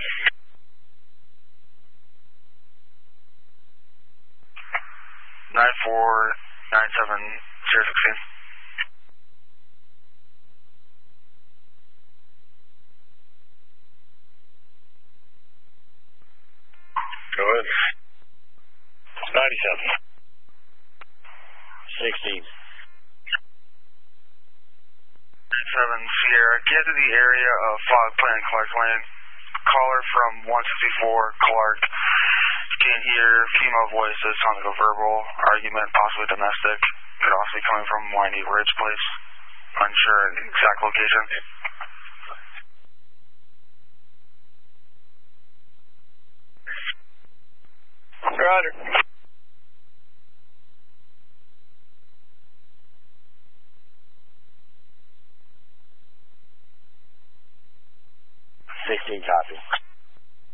9497016. Go ahead. 97. 16. 7 Sierra, get to the area of Fog Plain, Clark Lane. Caller from 164, Clark. Can't hear female voices, sounds like a verbal argument, possibly domestic. Could also be coming from Winey Ridge Place. Unsure exact location. Roger. 16 copy.